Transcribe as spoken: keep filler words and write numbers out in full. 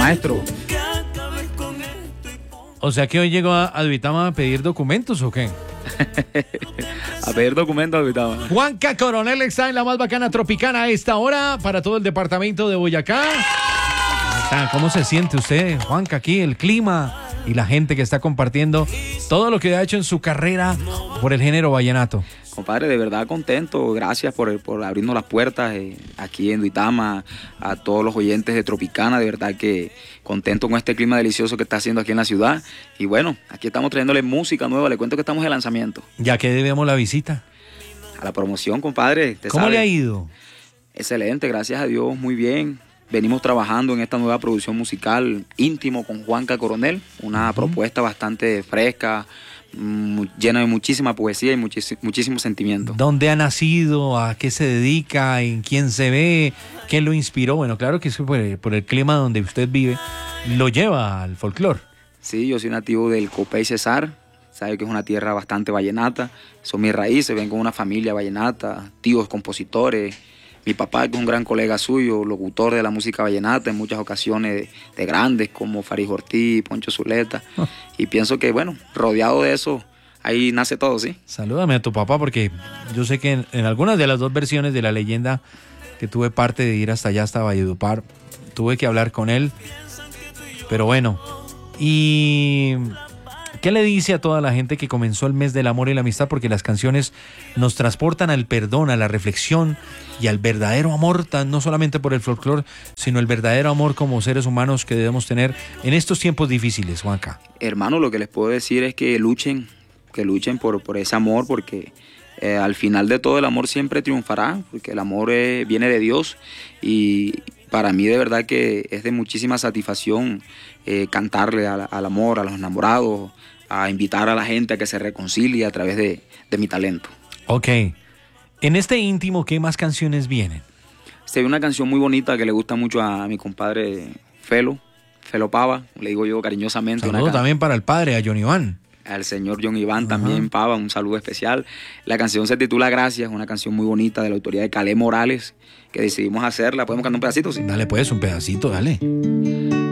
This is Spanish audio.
maestro. O sea que hoy llegó a, a Duitama a pedir documentos, ¿o qué? A pedir documentos a Duitama. Juanca Coronel está en la más bacana tropicana a esta hora para todo el departamento de Boyacá. ¿Cómo se siente usted, Juanca, aquí, el clima y la gente que está compartiendo todo lo que ha hecho en su carrera por el género vallenato? Compadre, de verdad contento, gracias por, por abrirnos las puertas eh, aquí en Duitama, a todos los oyentes de Tropicana, de verdad que contento con este clima delicioso que está haciendo aquí en la ciudad. Y bueno, aquí estamos trayéndole música nueva, le cuento que estamos de lanzamiento. ¿Ya que debemos la visita? A la promoción, compadre. ¿Cómo le ha ido? Excelente, gracias a Dios, muy bien. Venimos trabajando en esta nueva producción musical íntimo con Juanca Coronel, una uh-huh. propuesta bastante fresca, llena de muchísima poesía y muchis, muchísimo sentimiento. ¿Dónde ha nacido? ¿A qué se dedica? ¿En quién se ve? ¿Qué lo inspiró? Bueno, claro que eso por el, por el clima donde usted vive lo lleva al folclore. Sí, yo soy nativo del Copey Cesar, sabe que es una tierra bastante vallenata, son mis raíces, vengo de una familia vallenata, tíos compositores. Mi papá, que es un gran colega suyo, locutor de la música vallenata en muchas ocasiones de, de grandes como Farid Ortiz, Poncho Zuleta. Oh. Y pienso que, bueno, rodeado de eso, ahí nace todo, ¿sí? Salúdame a tu papá porque yo sé que en, en algunas de las dos versiones de la leyenda que tuve parte de ir hasta allá, hasta Valledupar, tuve que hablar con él. Pero bueno, y... ¿qué le dice a toda la gente que comenzó el mes del amor y la amistad? Porque las canciones nos transportan al perdón, a la reflexión y al verdadero amor, tan, no solamente por el folclore, sino el verdadero amor como seres humanos que debemos tener en estos tiempos difíciles, Juanca. Hermano, lo que les puedo decir es que luchen, que luchen por, por ese amor, porque eh, al final de todo el amor siempre triunfará, porque el amor eh, viene de Dios y para mí de verdad que es de muchísima satisfacción eh, cantarle al, al amor, a los enamorados, a invitar a la gente a que se reconcilie a través de, de mi talento. Ok. En este íntimo, ¿qué más canciones vienen? Sí, hay una canción muy bonita que le gusta mucho a mi compadre Felo, Felo Pava, le digo yo cariñosamente. Saludo también para el padre, a John Iván. Al señor John Iván también, Pava, un saludo especial. La canción se titula Gracias, una canción muy bonita de la autoría de Calé Morales, que decidimos hacerla. ¿Podemos cantar un pedacito? Sí. Dale pues, un pedacito, dale.